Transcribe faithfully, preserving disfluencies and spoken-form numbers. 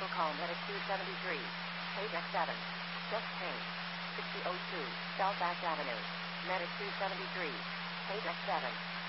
vehicle call Medic two seventy-three. Page X seven. Just change. sixty oh two, Belfast Avenue. Medic two seventy-three. Page X seven.